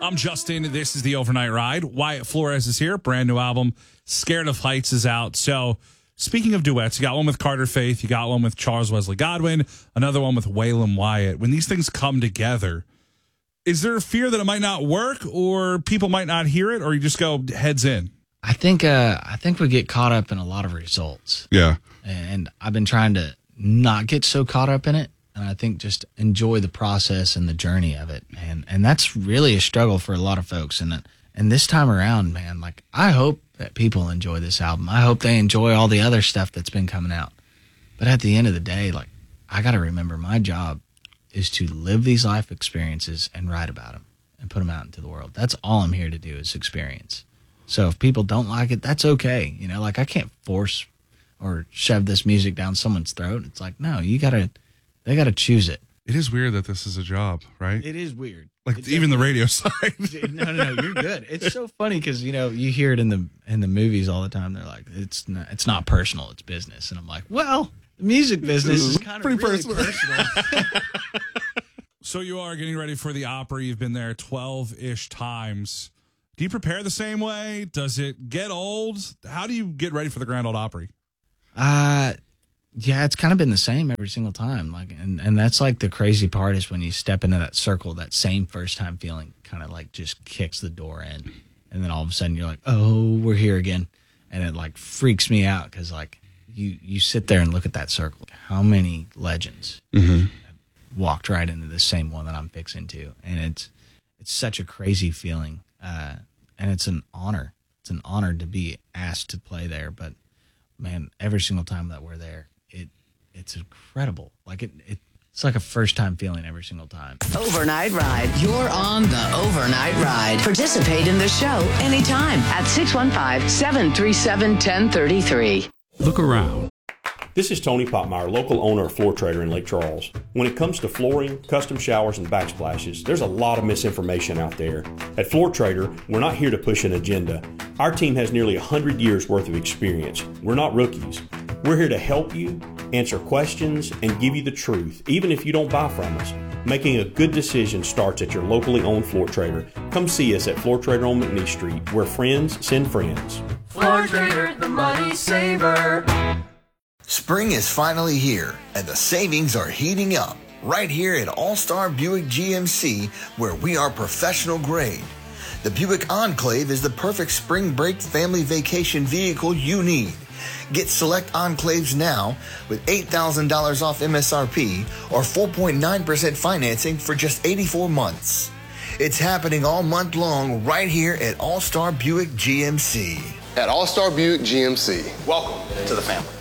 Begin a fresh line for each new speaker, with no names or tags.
I'm Justin. This is the Overnight Ride. Wyatt Flores is here. Brand new album, Scared of Heights, is out. So, speaking of duets, you got one with Carter Faith, you got one with Charles Wesley Godwin, another one with Waylon Wyatt. When these things come together, is there a fear that it might not work, or people might not hear it, or you just go heads in?
I think we get caught up in a lot of results.
Yeah.
And I've been trying to not get so caught up in it. And I think just enjoy the process and the journey of it. And that's really a struggle for a lot of folks. And this time around, man, like, I hope that people enjoy this album. I hope they enjoy all the other stuff that's been coming out. But at the end of the day, like, I got to remember my job is to live these life experiences and write about them and put them out into the world. That's all I'm here to do, is experience. So if people don't like it, that's okay. You know, like, I can't force or shove this music down someone's throat. It's like, no, they got to choose it.
It is weird that this is a job, right?
It is weird.
Like, even the radio side.
No, you're good. It's so funny because, you know, you hear it in the movies all the time. They're like, it's not personal, it's business. And I'm like, well, the music business is kind of
pretty
really
personal.
So you are getting ready for the Opry. You've been there 12-ish times. Do you prepare the same way? Does it get old? How do you get ready for the Grand Ole Opry?
Yeah, it's kind of been the same every single time. Like, and that's like the crazy part, is when you step into that circle, that same first time feeling kind of like just kicks the door in. And then all of a sudden you're like, oh, we're here again. And it like freaks me out because, like, you sit there and look at that circle. How many legends walked right into the same one that I'm fixing to? And it's such a crazy feeling. And it's an honor. It's an honor to be asked to play there. But, man, every single time that we're there, it's incredible. Like, it's like a first-time feeling every single time.
Overnight Ride. You're on the Overnight Ride. Participate in the show anytime at 615-737-1033.
Look around.
This is Tony Popmeyer, local owner of Floor Trader in Lake Charles. When it comes to flooring, custom showers, and backsplashes, there's a lot of misinformation out there. At Floor Trader, we're not here to push an agenda. Our team has nearly 100 years worth of experience. We're not rookies. We're here to help you, answer questions, and give you the truth, even if you don't buy from us. Making a good decision starts at your locally owned Floor Trader. Come see us at Floor Trader on McNeese Street, where friends send friends.
Floor Trader, the money saver.
Spring is finally here, and the savings are heating up right here at All-Star Buick GMC, where we are professional grade. The Buick Enclave is the perfect spring break family vacation vehicle you need. Get select Enclaves now with $8,000 off MSRP or 4.9% financing for just 84 months. It's happening all month long right here at All-Star Buick GMC.
At All-Star Buick GMC, welcome to the family.